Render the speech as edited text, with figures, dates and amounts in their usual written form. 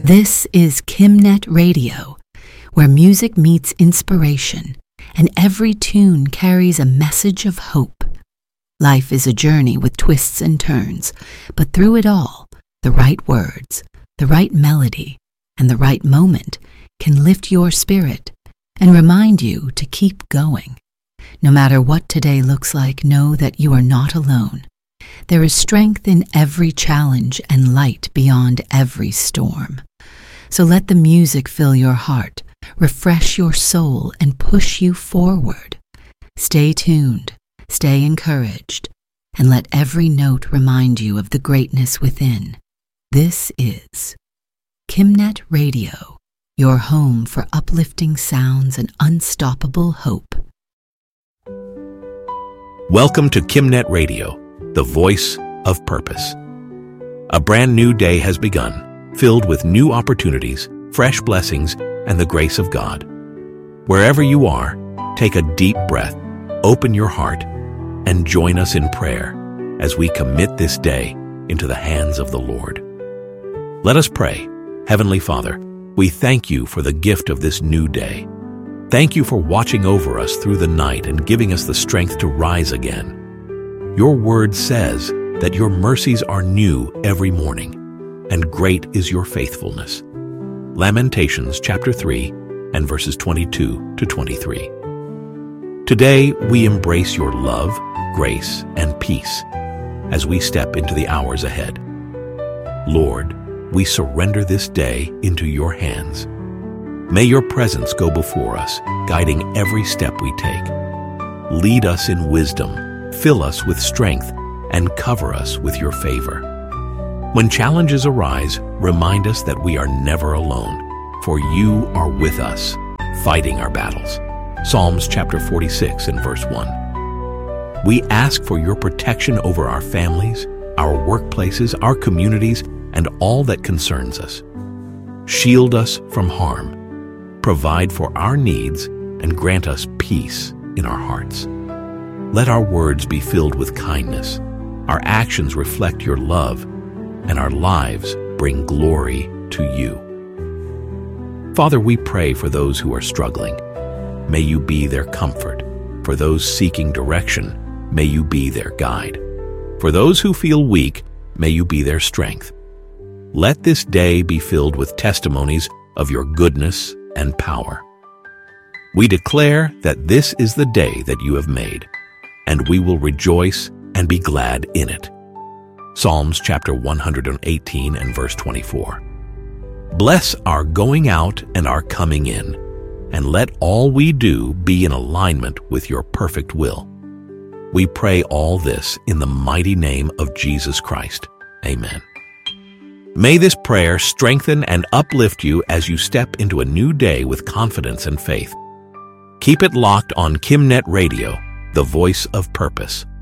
This is Kimnet Radio, where music meets inspiration, and every tune carries a message of hope. Life is a journey with twists and turns, but through it all, the right words, the right melody, and the right moment can lift your spirit and remind you to keep going. No matter what today looks like, know that you are not alone. There is strength in every challenge and light beyond every storm. So let the music fill your heart, refresh your soul, and push you forward. Stay tuned, stay encouraged, and let every note remind you of the greatness within. This is Kimnet Radio, your home for uplifting sounds and unstoppable hope. Welcome to Kimnet Radio, the voice of purpose. A brand new day has begun, filled with new opportunities, fresh blessings, and the grace of God. Wherever you are, take a deep breath, open your heart, and join us in prayer as we commit this day into the hands of the Lord. Let us pray. Heavenly Father, we thank you for the gift of this new day. Thank you for watching over us through the night and giving us the strength to rise again. Your word says that your mercies are new every morning, and great is your faithfulness. Lamentations chapter 3 and verses 22 to 23. Today we embrace your love, grace, and peace as we step into the hours ahead. Lord, we surrender this day into your hands. May your presence go before us, guiding every step we take. Lead us in wisdom, fill us with strength, and cover us with your favor. When challenges arise, remind us that we are never alone, for you are with us, fighting our battles. Psalms chapter 46 and verse 1. We ask for your protection over our families, our workplaces, our communities, and all that concerns us. Shield us from harm, provide for our needs, and grant us peace in our hearts. Let our words be filled with kindness, our actions reflect your love, and our lives bring glory to you. Father, we pray for those who are struggling. May you be their comfort. For those seeking direction, may you be their guide. For those who feel weak, may you be their strength. Let this day be filled with testimonies of your goodness and power. We declare that this is the day that you have made, and we will rejoice and be glad in it. Psalms chapter 118 and verse 24. Bless our going out and our coming in, and let all we do be in alignment with your perfect will. We pray all this in the mighty name of Jesus Christ. Amen. May this prayer strengthen and uplift you as you step into a new day with confidence and faith. Keep it locked on Kimnet Radio, the voice of purpose.